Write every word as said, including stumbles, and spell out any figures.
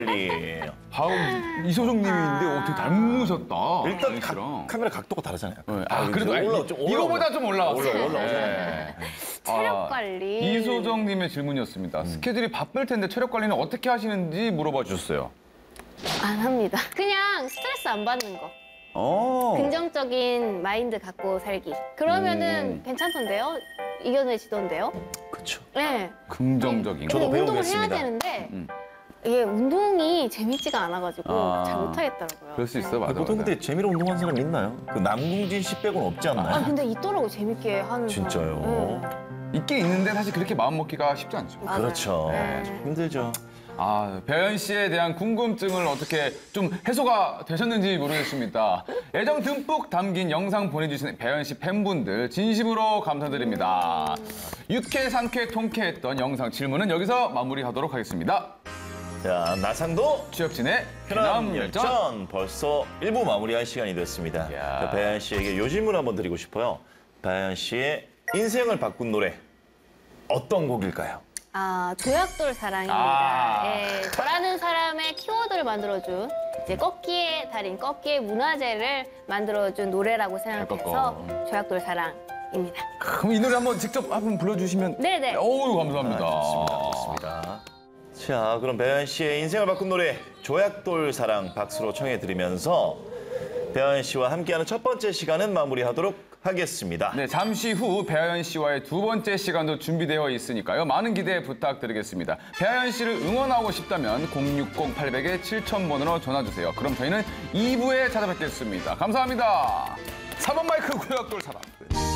다음 이소정님인데 어떻게 닮으셨다. 일단 가, 가, 카메라 각도가 다르잖아요. 네. 아, 그래도 올라, 좀 이거보다 좀 올라왔어요. 올라, 올라오죠. 네. 체력 관리. 아, 이소정님의 질문이었습니다. 음. 스케줄이 바쁠 텐데 체력 관리는 어떻게 하시는지 물어봐 주셨어요. 안 합니다. 그냥 스트레스 안 받는 거. 어. 긍정적인 마인드 갖고 살기. 그러면은 음. 괜찮던데요? 이겨내지던데요? 그렇죠. 네. 긍정적인 거. 저도 운동을 배우겠습니다. 해야 되는데 음. 이게 운동이 재밌지가 않아가지고 아. 잘 못하겠더라고요. 그럴 수 있어, 맞아. 보통 맞아. 근데 재미로 운동하는 사람 있나요? 그 남궁진 씨 빼고는 없지 않나요? 아 근데 있더라고 재밌게 하는 진짜요? 사람. 있긴 있는데 사실 그렇게 마음 먹기가 쉽지 않죠. 네. 맞아요. 그렇죠. 네. 좀 힘들죠. 아, 배현 씨에 대한 궁금증을 어떻게 좀 해소가 되셨는지 모르겠습니다. 애정 듬뿍 담긴 영상 보내주신 배현 씨 팬분들 진심으로 감사드립니다. 유쾌, 상쾌, 통쾌했던 영상 질문은 여기서 마무리하도록 하겠습니다. 자, 나상도 취혁진의 편함 편함 열전. 열전 벌써 일 부 마무리할 시간이 됐습니다. 이야. 배현 씨에게 요 질문 한번 드리고 싶어요. 배현 씨의 인생을 바꾼 노래 어떤 곡일까요? 아 조약돌 사랑입니다. 아. 예, 저라는 사람의 키워드를 만들어준 이제 꺾기의 달인, 꺾기의 문화재를 만들어준 노래라고 생각해서 조약돌 사랑입니다. 그럼 이 노래 한번 직접 한번 불러주시면. 네네. 어우, 감사합니다. 아, 좋습니다. 좋습니다. 자, 그럼 배현 씨의 인생을 바꾼 노래 조약돌 사랑 박수로 청해 드리면서 배현 씨와 함께하는 첫 번째 시간은 마무리하도록 하겠습니다. 네, 잠시 후 배아연 씨와의 두 번째 시간도 준비되어 있으니까요. 많은 기대 부탁드리겠습니다. 배아연 씨를 응원하고 싶다면 공육공 팔공공 칠천 번으로 전화주세요. 그럼 저희는 이 부에 찾아뵙겠습니다. 감사합니다. 사 번 마이크 조약돌 사랑.